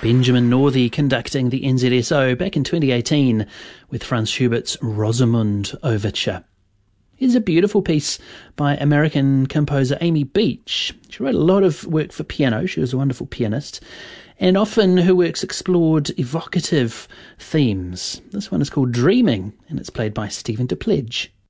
Benjamin Northey conducting the NZSO back in 2018 with Franz Schubert's Rosamunde Overture. Here's a beautiful piece by American composer Amy Beach. She wrote a lot of work for piano. She was a wonderful pianist. And often her works explored evocative themes. This one is called Dreaming, and it's played by Stephen DePledge.